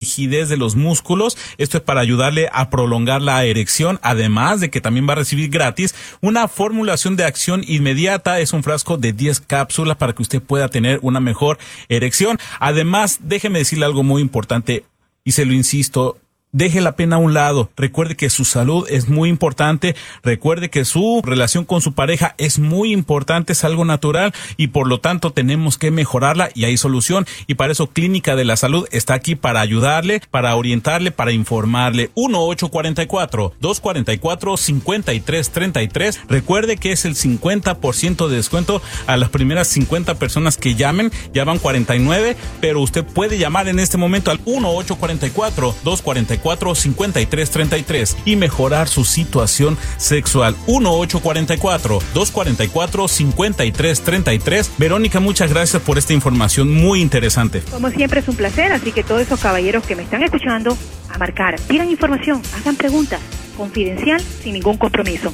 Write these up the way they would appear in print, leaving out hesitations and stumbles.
rigidez de los músculos. Esto es para ayudarle a prolongar la erección, además de que también va a recibir gratis una formulación de acción inmediata. Es un frasco de 10 cápsulas para que usted pueda tener una mejor erección. Además, déjeme decirle algo muy importante y se lo insisto. Deje la pena a un lado. Recuerde que su salud es muy importante. Recuerde que su relación con su pareja es muy importante, es algo natural y por lo tanto tenemos que mejorarla y hay solución. Y para eso Clínica de la Salud está aquí para ayudarle, para orientarle, para informarle. 1-844-244-5333. Recuerde que es el 50% de descuento a las primeras 50 personas que llamen. Ya van 49, pero usted puede llamar en este momento al 1-844-244-5333 y mejorar su situación sexual. 1-844-244-5333. Verónica, muchas gracias por esta información muy interesante. Como siempre es un placer, así que todos esos caballeros que me están escuchando, a marcar, pidan información, hagan preguntas. Confidencial, sin ningún compromiso.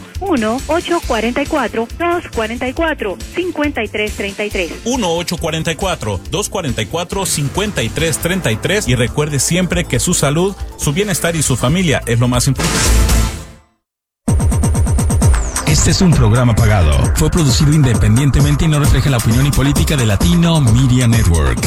1-844-244-5333. 1-844-244-5333. Y recuerde siempre que su salud, su bienestar y su familia es lo más importante. Este es un programa pagado. Fue producido independientemente y no refleja la opinión y política de Latino Media Network.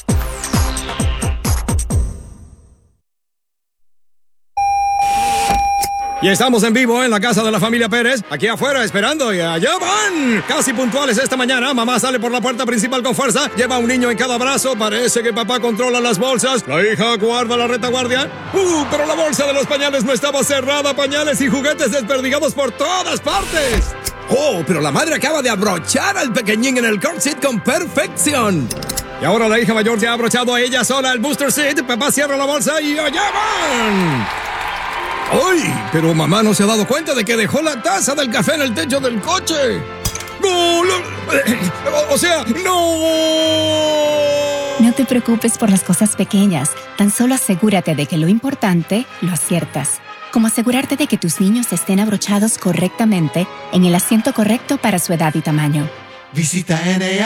Y estamos en vivo en la casa de la familia Pérez, aquí afuera esperando y allá van. Casi puntuales esta mañana, mamá sale por la puerta principal con fuerza, lleva a un niño en cada brazo, parece que papá controla las bolsas, la hija guarda la retaguardia. Pero la bolsa de los pañales no estaba cerrada, pañales y juguetes desperdigados por todas partes. Oh, pero la madre acaba de abrochar al pequeñín en el car seat con perfección. Y ahora la hija mayor se ha abrochado a ella sola el booster seat, papá cierra la bolsa y allá van. ¡Ay! Pero mamá no se ha dado cuenta de que dejó la taza del café en el techo del coche. ¡No! O sea, ¡no! No te preocupes por las cosas pequeñas. Tan solo asegúrate de que lo importante lo aciertas. Como asegurarte de que tus niños estén abrochados correctamente en el asiento correcto para su edad y tamaño. Visita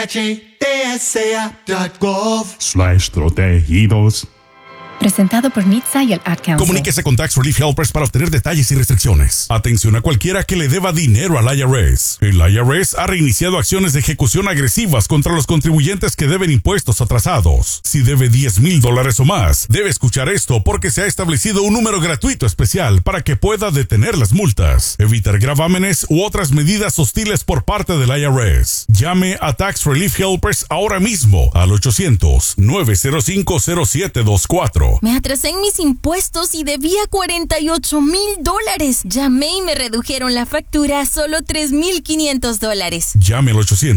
NHTSA.gov/protegidos. Presentado por NHTSA y el Ad Council. Comuníquese con Tax Relief Helpers para obtener detalles y restricciones. Atención a cualquiera que le deba dinero al IRS. El IRS ha reiniciado acciones de ejecución agresivas contra los contribuyentes que deben impuestos atrasados. Si debe $10,000 o más, debe escuchar esto porque se ha establecido un número gratuito especial para que pueda detener las multas, evitar gravámenes u otras medidas hostiles por parte del IRS. Llame a Tax Relief Helpers ahora mismo al 800-905-0724. Me atrasé en mis impuestos y debía $48,000. Llamé y me redujeron la factura a solo $3,500. Llame al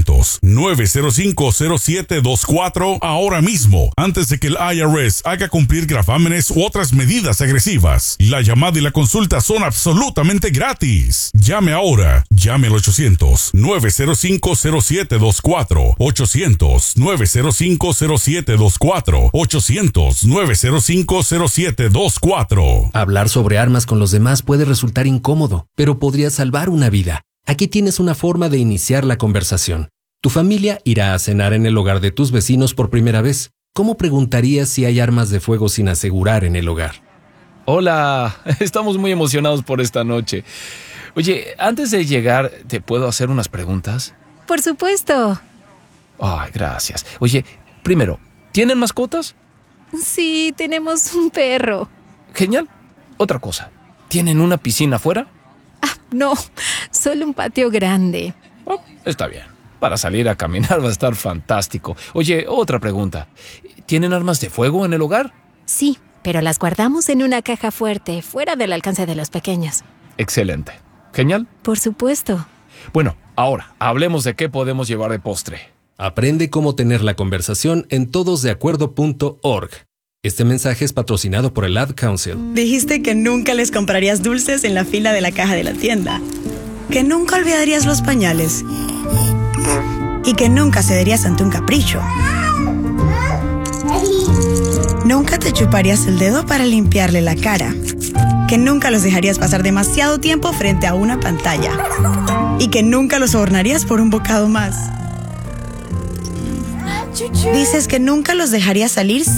800-905-0724 ahora mismo, antes de que el IRS haga cumplir gravámenes u otras medidas agresivas. La llamada y la consulta son absolutamente gratis. Llame ahora. Llame al 800-905-0724. 800-905-0724. 800-905-0724. Hablar sobre armas con los demás puede resultar incómodo, pero podría salvar una vida. Aquí tienes una forma de iniciar la conversación. Tu familia irá a cenar en el hogar de tus vecinos por primera vez. ¿Cómo preguntarías si hay armas de fuego sin asegurar en el hogar? Hola, estamos muy emocionados por esta noche. Oye, antes de llegar, ¿te puedo hacer unas preguntas? Por supuesto. Ay, gracias. Oye, primero, ¿tienen mascotas? Sí, tenemos un perro. Genial. Otra cosa, ¿tienen una piscina afuera? No, solo un patio grande. Oh, está bien. Para salir a caminar va a estar fantástico. Oye, otra pregunta. ¿Tienen armas de fuego en el hogar? Sí, pero las guardamos en una caja fuerte, fuera del alcance de los pequeños. Excelente. Genial. Por supuesto. Bueno, ahora, hablemos de qué podemos llevar de postre. Aprende cómo tener la conversación en todosdeacuerdo.org. Este mensaje es patrocinado por el Ad Council. Dijiste que nunca les comprarías dulces en la fila de la caja de la tienda. Que nunca olvidarías los pañales. Y que nunca cederías ante un capricho. Nunca te chuparías el dedo para limpiarle la cara. Que nunca los dejarías pasar demasiado tiempo frente a una pantalla. Y que nunca los sobornarías por un bocado más. Dices que nunca los dejarías salir